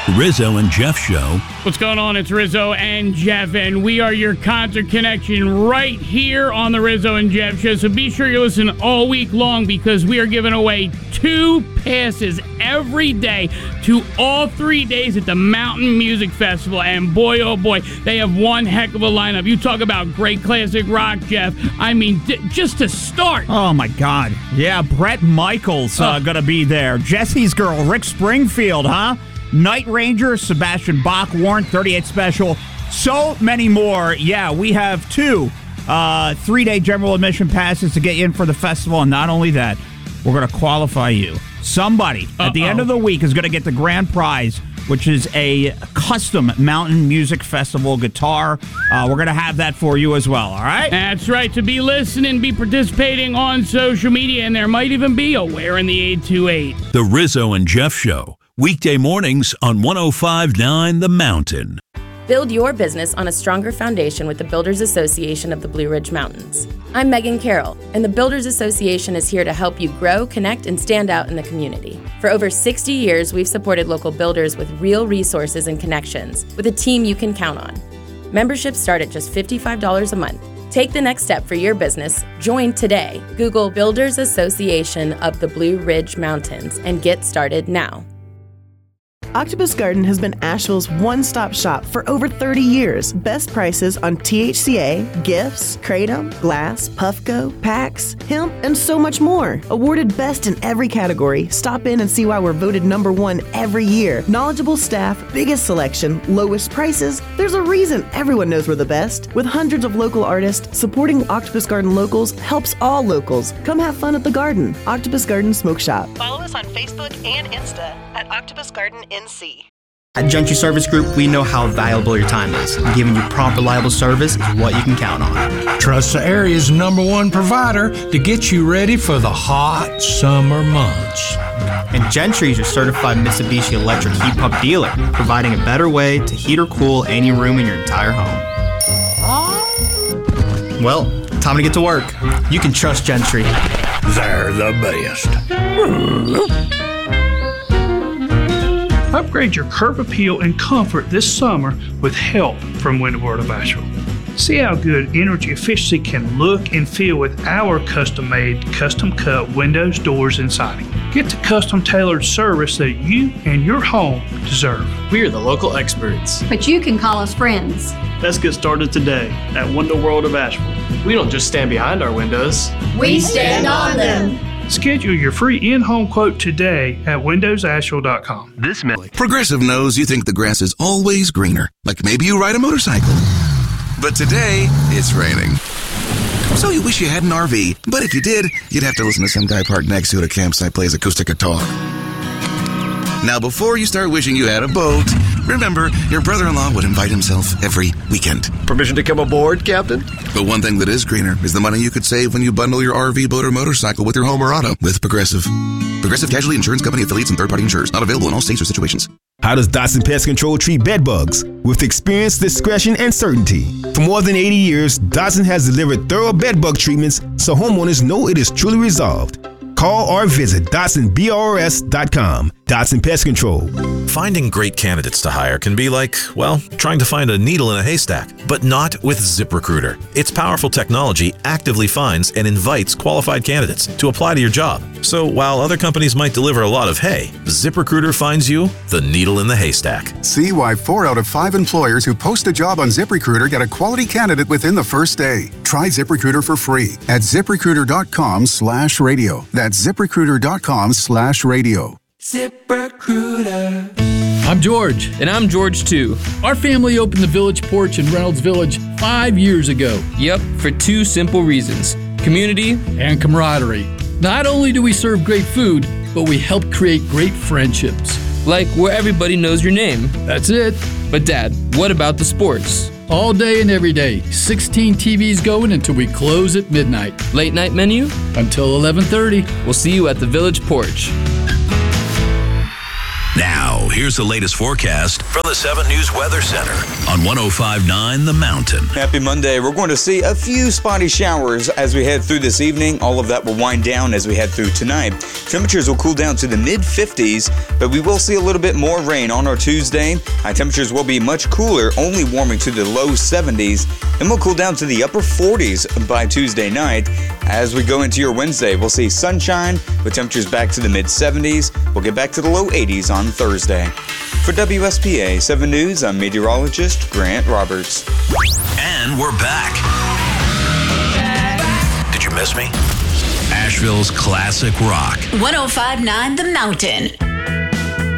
Rizzo and Jeff Show. What's going on? It's Rizzo and Jeff, and we are your concert connection right here on the Rizzo and Jeff Show. So be sure you listen all week long because we are giving away 2 passes every day to all 3 days at the Mountain Music Festival. And boy, oh boy, they have one heck of a lineup. You talk about great classic rock, Jeff. I mean, just to start. Oh, my God. Yeah, Bret Michaels going to be there. Jesse's Girl, Rick Springfield, huh? Night Ranger, Sebastian Bach, Warrant 38 Special, so many more. Yeah, we have 2 3-day general admission passes to get you in for the festival, and not only that, we're going to qualify you. Somebody at the end of the week is going to get the grand prize, which is a custom Mountain Music Festival guitar. We're going to have that for you as well, all right? That's right. To be listening, be participating on social media, and there might even be a Wearing the 828. The Rizzo and Jeff Show. Weekday mornings on 105.9 The Mountain. Build your business on a stronger foundation with the Builders Association of the Blue Ridge Mountains. I'm Megan Carroll, and the Builders Association is here to help you grow, connect, and stand out in the community. For over 60 years, we've supported local builders with real resources and connections, with a team you can count on. Memberships start at just $55 a month. Take the next step for your business. Join today. Google Builders Association of the Blue Ridge Mountains and get started now. Octopus Garden has been Asheville's one-stop shop for over 30 years. Best prices on THCA, gifts, kratom, glass, Puffco, packs, hemp, and so much more. Awarded best in every category. Stop in and see why we're voted #1 every year. Knowledgeable staff, biggest selection, lowest prices. There's a reason everyone knows we're the best. With hundreds of local artists, supporting Octopus Garden locals helps all locals. Come have fun at the garden. Octopus Garden Smoke Shop. Follow us on Facebook and Insta at Octopus Garden NC. At Gentry Service Group, we know how valuable your time is. Giving you prompt, reliable service is what you can count on. Trust the area's #1 provider to get you ready for the hot summer months. And Gentry is your certified Mitsubishi electric heat pump dealer, providing a better way to heat or cool any room in your entire home. Well, time to get to work. You can trust Gentry. They're the best. Upgrade your curb appeal and comfort this summer with help from Window World of Asheville. See how good energy efficiency can look and feel with our custom-made, custom-cut windows, doors, and siding. Get the custom-tailored service that you and your home deserve. We're the local experts. But you can call us friends. Let's get started today at Window World of Asheville. We don't just stand behind our windows. We stand on them. Schedule your free in-home quote today at windowsasheville.com. Progressive knows you think the grass is always greener, like maybe you ride a motorcycle. But today, it's raining. So you wish you had an RV, but if you did, you'd have to listen to some guy parked next to you at a campsite plays acoustic guitar. Now, before you start wishing you had a boat, remember, your brother-in-law would invite himself every weekend. Permission to come aboard, Captain? But one thing that is greener is the money you could save when you bundle your RV, boat, or motorcycle with your home or auto with Progressive. Progressive Casualty Insurance Company affiliates and third-party insurers. Not available in all states or situations. How does Dotson Pest Control treat bed bugs? With experience, discretion, and certainty. For more than 80 years, Dotson has delivered thorough bed bug treatments so homeowners know it is truly resolved. Call or visit DotsonBRS.com. Dotson Pest Control. Finding great candidates to hire can be like, well, trying to find a needle in a haystack, but not with ZipRecruiter. Its powerful technology actively finds and invites qualified candidates to apply to your job. So while other companies might deliver a lot of hay, ZipRecruiter finds you the needle in the haystack. See why 4 out of 5 employers who post a job on ZipRecruiter get a quality candidate within the first day. Try ZipRecruiter for free at ZipRecruiter.com/radio. That's ZipRecruiter.com/radio. ZipRecruiter. I'm George. And I'm George too. Our family opened the Village Porch in Reynolds Village 5 years ago. Yep, for 2 simple reasons: community and camaraderie. Not only do we serve great food, but we help create great friendships. Like where everybody knows your name. That's it. But Dad, what about the sports? All day and every day. 16 TVs going until we close at midnight. Late night menu? Until 11:30. We'll see you at the Village Porch. Now, here's the latest forecast from the 7 News Weather Center on 105.9 The Mountain. Happy Monday. We're going to see a few spotty showers as we head through this evening. All of that will wind down as we head through tonight. Temperatures will cool down to the mid-50s, but we will see a little bit more rain on our Tuesday. High temperatures will be much cooler, only warming to the low 70s, and we'll cool down to the upper 40s by Tuesday night. As we go into your Wednesday, we'll see sunshine with temperatures back to the mid-70s. We'll get back to the low 80s on Thursday. For WSPA 7 News, I'm meteorologist Grant Roberts. And we're back. Did you miss me? Asheville's classic rock. 105.9 The Mountain.